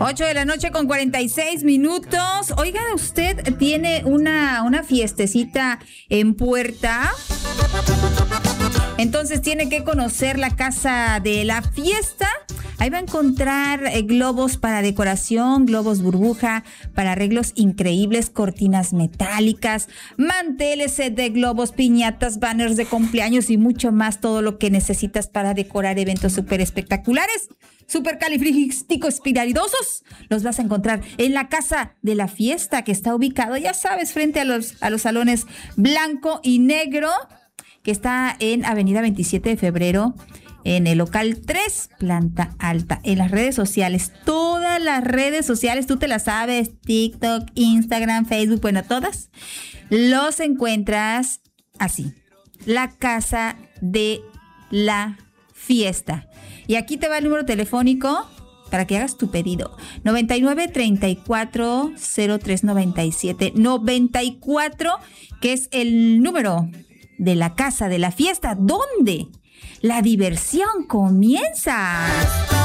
8 de la noche con 46 minutos. Oiga, ¿usted tiene una fiestecita en puerta? Entonces tiene que conocer la Casa de la Fiesta. Ahí va a encontrar globos para decoración, globos burbuja para arreglos increíbles, cortinas metálicas, manteles, set de globos, piñatas, banners de cumpleaños y mucho más. Todo lo que necesitas para decorar eventos súper espectaculares, súper califragilísticos, los vas a encontrar en la Casa de la Fiesta, que está ubicado, ya sabes, frente a los salones blanco y negro, que está en Avenida 27 de Febrero, en el local 3, planta alta. En las redes sociales, todas las redes sociales, tú te las sabes, TikTok, Instagram, Facebook, bueno, todas, los encuentras así, la Casa de la Fiesta. Y aquí te va el número telefónico para que hagas tu pedido. 9934-0397. 94, que es el número de la Casa de la Fiesta, donde la diversión comienza.